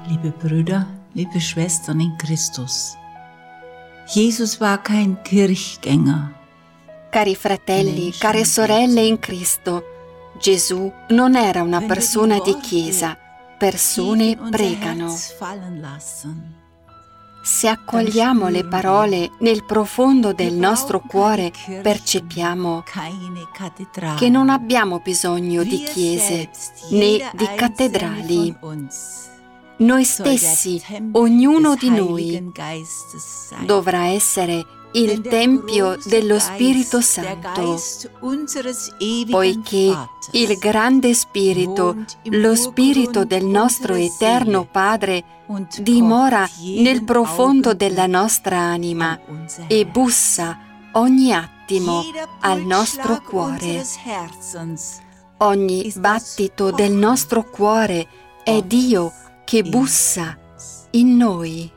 Liebe Brüder, liebe Schwestern in Christus, Jesus war kein Kirchgänger. Cari fratelli, care sorelle in Cristo, Gesù non era una persona di chiesa, persone pregano. Se accogliamo le parole nel profondo del nostro cuore, percepiamo che non abbiamo bisogno di chiese né di cattedrali. Noi stessi, ognuno di noi, dovrà essere il Tempio dello Spirito Santo, poiché il grande Spirito, lo Spirito del nostro Eterno Padre, dimora nel profondo della nostra anima e bussa ogni attimo al nostro cuore. Ogni battito del nostro cuore è Dio che bussa in noi.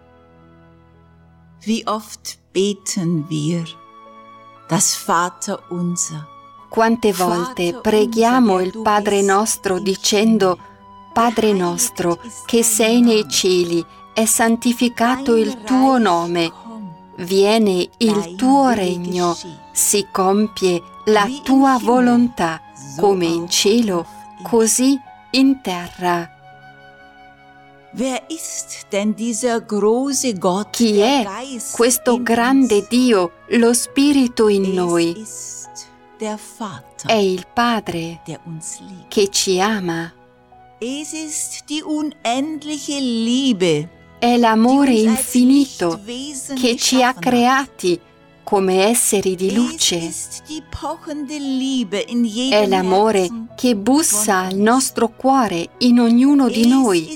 Wie oft beten wir das Vaterunser. Quante volte preghiamo il Padre nostro dicendo: Padre nostro che sei nei cieli, è santificato il tuo nome, viene il tuo regno, si compie la tua volontà, come in cielo, così in terra. Wer ist denn dieser große Gott, Chi è questo grande Dio, lo Spirito in noi? Der Vater, È il Padre der uns liebt. che ci ama. Es ist die unendliche Liebe, È l'amore infinito che ci ha creati come esseri di luce. È l'amore che bussa al nostro cuore in ognuno di noi.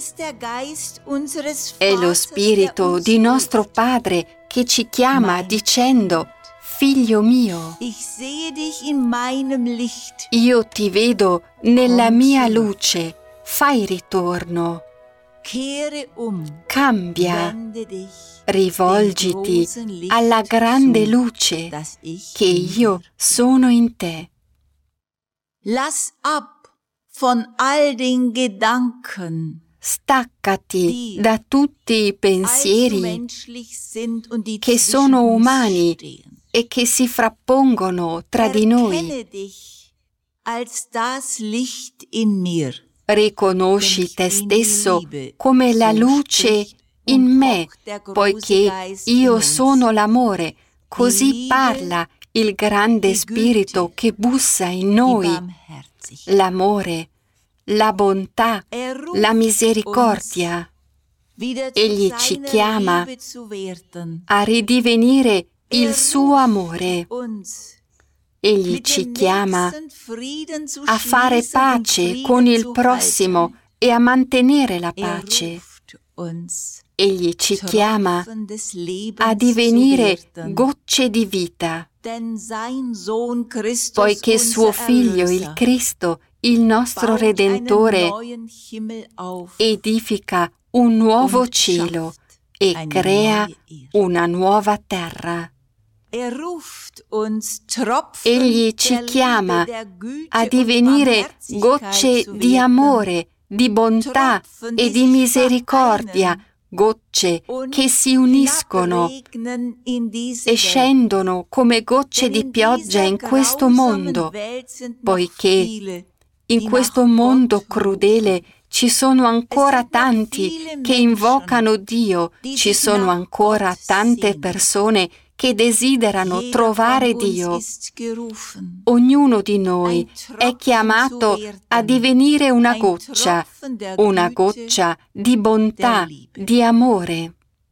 È lo Spirito di nostro Padre che ci chiama dicendo: Figlio mio, io ti vedo nella mia luce, fai ritorno. Cambia, rivolgiti alla grande luce che io sono in te. Lass ab von all den Gedanken, Staccati da tutti i pensieri che sono umani e che si frappongono tra di noi. Riconosci te stesso come la luce in me, poiché io sono l'amore, così parla il grande Spirito che bussa in noi. L'amore, la bontà, la misericordia. Egli ci chiama a ridivenire il suo amore. Egli ci chiama a fare pace con il prossimo e a mantenere la pace. Egli ci chiama a divenire gocce di vita, poiché suo Figlio, il Cristo, il nostro Redentore, edifica un nuovo cielo e crea una nuova terra. Egli ci chiama a divenire gocce di amore, di bontà e di misericordia, gocce che si uniscono e scendono come gocce di pioggia in questo mondo, poiché in questo mondo crudele ci sono ancora tanti che invocano Dio, ci sono ancora tante persone che desiderano trovare Dio. Ognuno di noi è chiamato a divenire una goccia di bontà, di amore.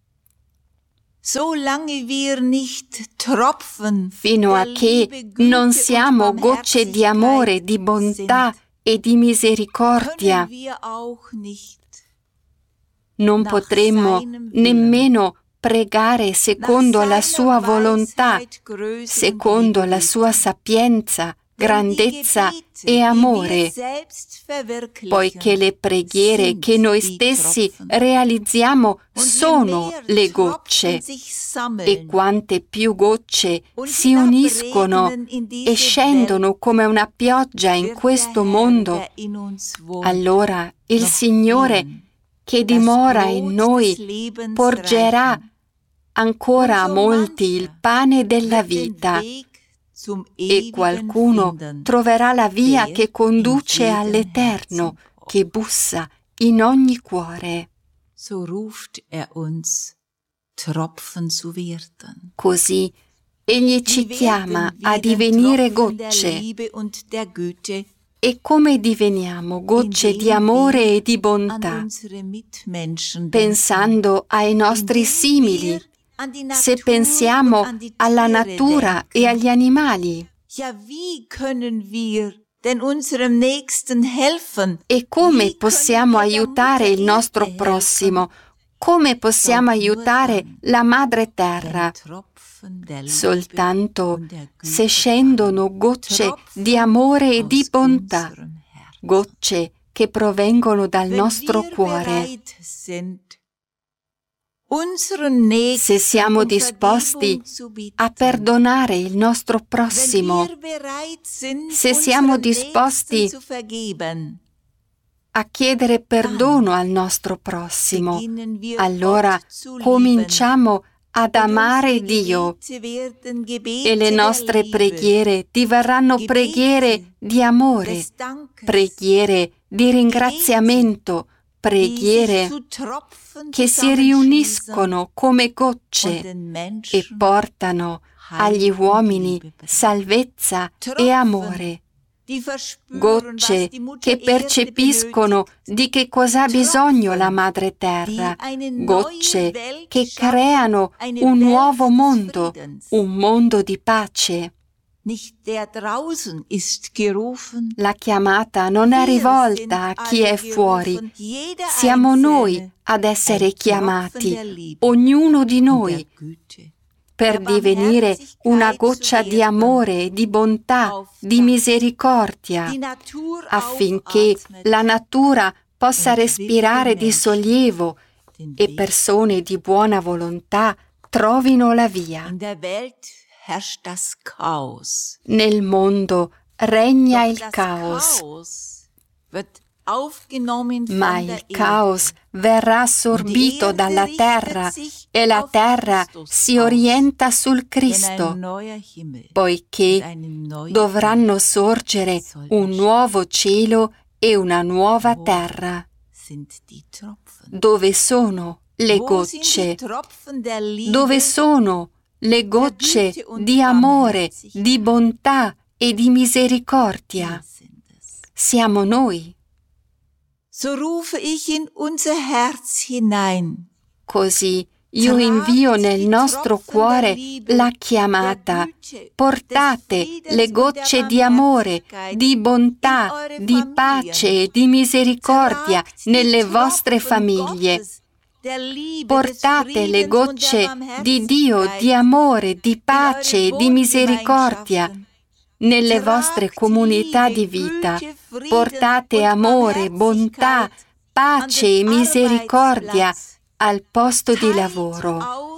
Fino a che non siamo gocce di amore, di bontà e di misericordia, non potremmo nemmeno pregare secondo la sua volontà, secondo la sua sapienza, grandezza e amore, poiché le preghiere che noi stessi realizziamo sono le gocce, e quante più gocce si uniscono e scendono come una pioggia in questo mondo, allora il Signore che dimora in noi porgerà ancora a molti il pane della vita e qualcuno troverà la via che conduce all'Eterno, che bussa in ogni cuore. So ruft uns, Tropfen zu werden. Così Egli ci chiama a divenire gocce. E come diveniamo gocce di amore e di bontà? Pensando ai nostri simili, se pensiamo alla natura e agli animali. E come possiamo aiutare il nostro prossimo? Come possiamo aiutare la madre terra? Soltanto se scendono gocce di amore e di bontà, gocce che provengono dal nostro cuore. Se siamo disposti a perdonare il nostro prossimo, se siamo disposti a chiedere perdono al nostro prossimo, allora cominciamo ad amare Dio e le nostre preghiere diverranno preghiere di amore, preghiere di ringraziamento, preghiere che si riuniscono come gocce e portano agli uomini salvezza e amore. Gocce che percepiscono di che cosa ha bisogno la madre terra, gocce che creano un nuovo mondo, un mondo di pace. La chiamata non è rivolta a chi è fuori, siamo noi ad essere chiamati, ognuno di noi, per divenire una goccia di amore, di bontà, di misericordia, affinché la natura possa respirare di sollievo e persone di buona volontà trovino la via. Nel mondo regna il caos, ma il caos verrà assorbito dalla terra e la terra si orienta sul Cristo, poiché dovranno sorgere un nuovo cielo e una nuova terra. Dove sono le gocce? Dove sono le gocce di amore, di bontà e di misericordia? Siamo noi. So rufe ich in unser Herz hinein. Così io invio nel nostro cuore la chiamata. Portate le gocce di amore, di bontà, di pace e di misericordia nelle vostre famiglie. Portate le gocce di Dio, di amore, di pace e di misericordia nelle vostre comunità di vita. Portate amore, bontà, pace e misericordia al posto di lavoro.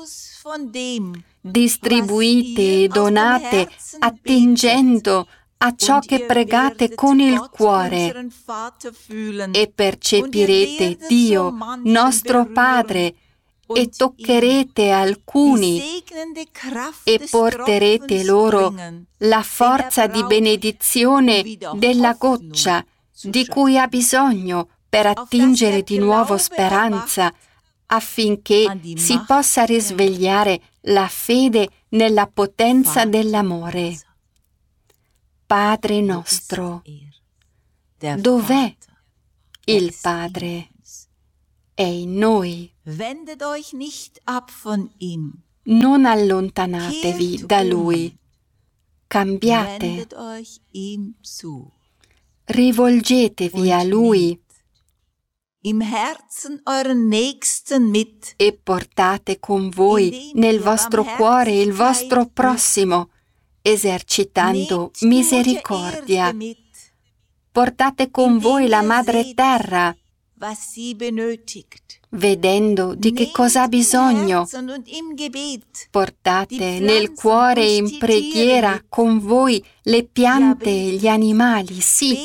Distribuite e donate attingendo a ciò che pregate con il cuore e percepirete Dio, nostro Padre, e toccherete alcuni e porterete loro la forza di benedizione della goccia di cui ha bisogno per attingere di nuovo speranza, affinché si possa risvegliare la fede nella potenza dell'amore. Padre nostro, dov'è il Padre? È in noi. Non allontanatevi da Lui. Cambiate. Rivolgetevi a Lui e portate con voi nel vostro cuore il vostro prossimo, esercitando misericordia. Portate con voi la madre terra, vedendo di che cosa ha bisogno. Portate nel cuore e in preghiera con voi le piante e gli animali. Sì,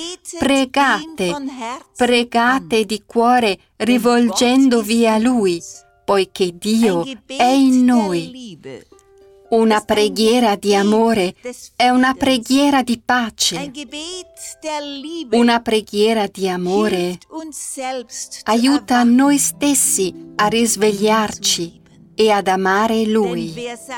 pregate di cuore rivolgendovi a Lui, poiché Dio è in noi. Una preghiera di amore è una preghiera di pace. Una preghiera di amore aiuta noi stessi a risvegliarci e ad amare Lui,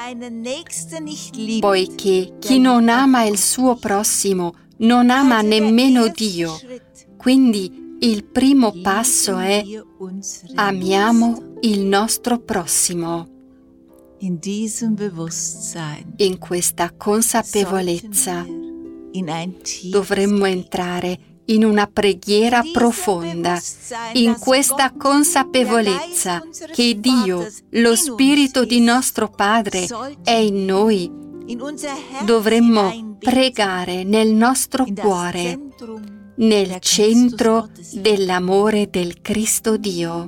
poiché chi non ama il suo prossimo non ama nemmeno Dio. Quindi il primo passo è: amiamo il nostro prossimo. In questa consapevolezza dovremmo entrare in una preghiera profonda, in questa consapevolezza che Dio, lo Spirito di nostro Padre, è in noi. Dovremmo pregare nel nostro cuore, nel centro dell'amore del Cristo Dio.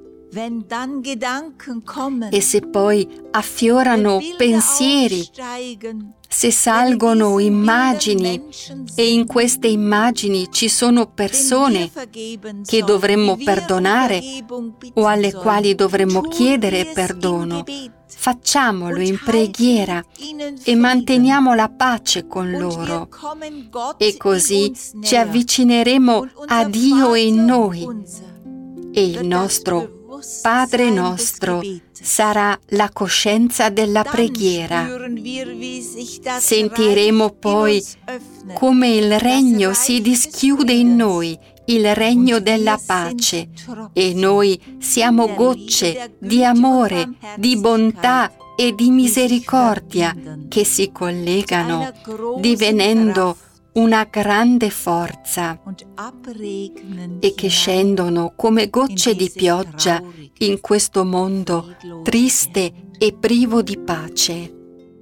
E se poi affiorano pensieri, se salgono immagini e in queste immagini ci sono persone che dovremmo perdonare o alle quali dovremmo chiedere perdono, facciamolo in preghiera e manteniamo la pace con loro. E così ci avvicineremo a Dio in noi e il nostro Padre nostro sarà la coscienza della preghiera. Sentiremo poi come il regno si dischiude in noi, il regno della pace, e noi siamo gocce di amore, di bontà e di misericordia che si collegano, divenendo una grande forza e che scendono come gocce di pioggia in questo mondo triste e privo di pace.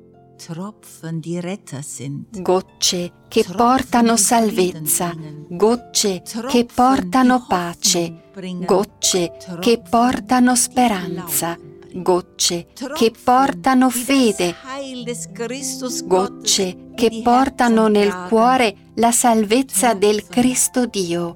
Gocce che portano salvezza, gocce che portano pace, gocce che portano speranza, gocce che portano fede, gocce che portano nel cuore la salvezza del Cristo Dio,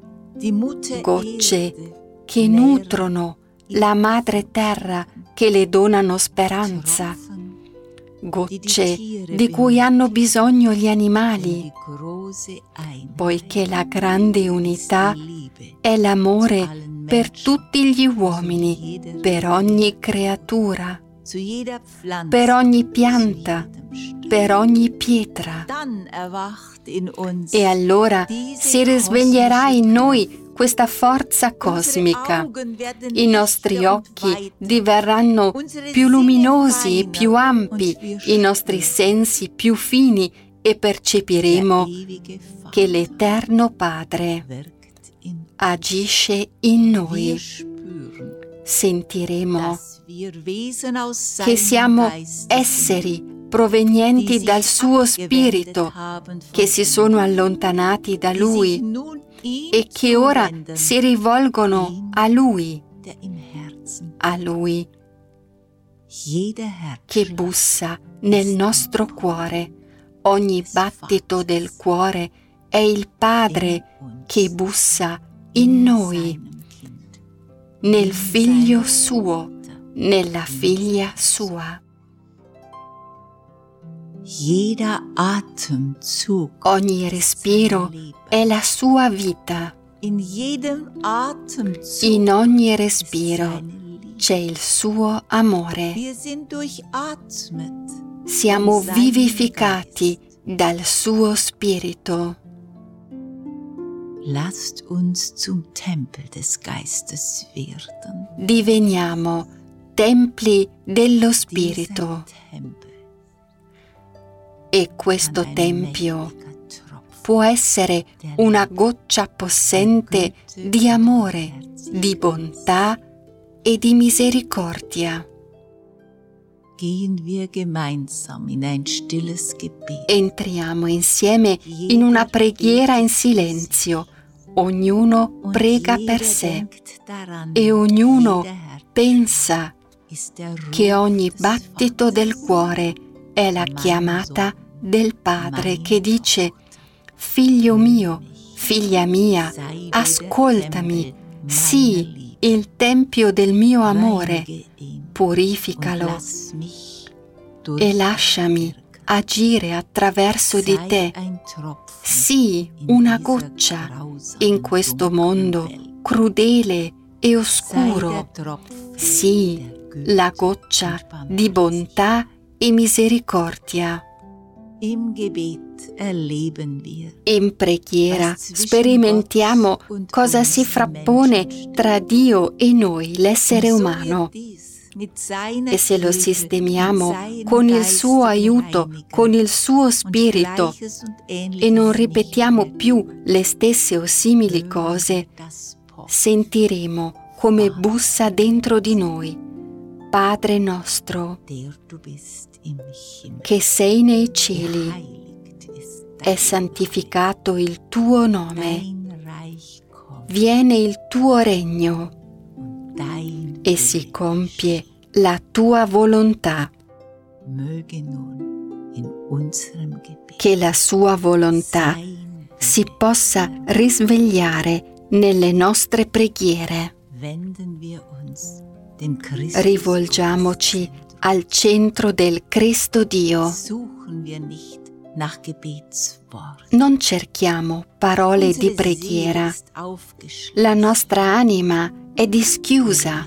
gocce che nutrono la madre terra, che le donano speranza, gocce di cui hanno bisogno gli animali, poiché la grande unità è l'amore per tutti gli uomini, per ogni creatura, per ogni pianta, per ogni pietra. E allora si risveglierà in noi questa forza cosmica. I nostri occhi diverranno più luminosi e più ampi, i nostri sensi più fini, e percepiremo che l'Eterno Padre agisce in noi. Sentiremo che siamo esseri provenienti dal suo Spirito, che si sono allontanati da Lui e che ora si rivolgono a Lui che bussa nel nostro cuore. Ogni battito del cuore è il Padre che bussa in noi, nel Figlio suo, nella Figlia sua. Ogni respiro è la sua vita. In ogni respiro c'è il suo amore. Siamo vivificati dal suo Spirito. Lasst uns zum Tempel des Geistes werden. Diveniamo templi dello Spirito. E questo tempio può essere una goccia possente di amore, di bontà e di misericordia. Entriamo insieme in una preghiera in silenzio, ognuno prega per sé e ognuno pensa che ogni battito del cuore è la chiamata del Padre che dice: figlio mio, figlia mia, ascoltami, sii il tempio del mio amore, purificalo e lasciami agire attraverso di te. Sii una goccia in questo mondo crudele e oscuro. Sii la goccia di bontà e misericordia. In preghiera sperimentiamo cosa si frappone tra Dio e noi, l'essere umano. E se lo sistemiamo con il suo aiuto, con il suo spirito, e non ripetiamo più le stesse o simili cose, sentiremo come bussa dentro di noi: Padre nostro, che sei nei cieli, è santificato il tuo nome, viene il tuo regno e si compie la tua volontà. Che la sua volontà si possa risvegliare nelle nostre preghiere. Rivolgiamoci al centro del Cristo Dio. Non cerchiamo parole di preghiera. La nostra anima è dischiusa.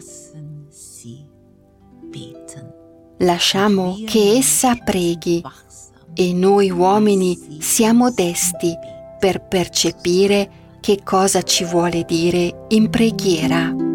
Lasciamo che essa preghi e noi uomini siamo desti per percepire che cosa ci vuole dire in preghiera.